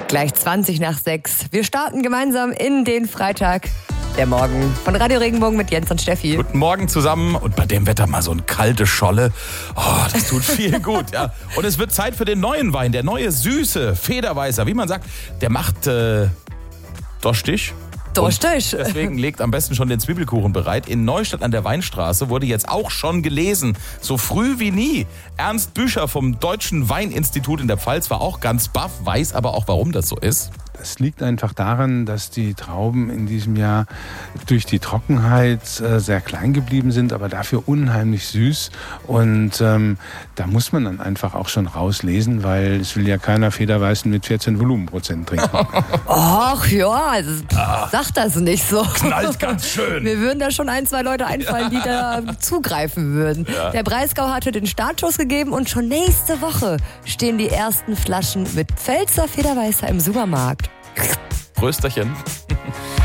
Gleich 20 nach 6. Wir starten gemeinsam in den Freitag. Der Morgen von Radio Regenbogen mit Jens und Steffi. Guten Morgen zusammen und bei dem Wetter mal so eine kalte Scholle. Oh, das tut viel gut. Ja. Und es wird Zeit für den neuen Wein, der neue süße Federweißer. Wie man sagt, der macht Dorstig. Dorstig. Deswegen legt am besten schon den Zwiebelkuchen bereit. In Neustadt an der Weinstraße wurde jetzt auch schon gelesen. So früh wie nie. Ernst Büscher vom Deutschen Weininstitut in der Pfalz war auch ganz baff, weiß aber auch, warum das so ist. Es liegt einfach daran, dass die Trauben in diesem Jahr durch die Trockenheit sehr klein geblieben sind, aber dafür unheimlich süß. Und da muss man dann einfach auch schon rauslesen, weil es will ja keiner Federweißen mit 14 Volumenprozent trinken. Ach ja, sag das nicht so. Knallt ganz schön. Mir würden da schon 1, 2 Leute einfallen, die da zugreifen würden. Ja. Der Breisgau hatte den Startschuss gegeben und schon nächste Woche stehen die ersten Flaschen mit Pfälzer Federweißer im Supermarkt. Prösterchen.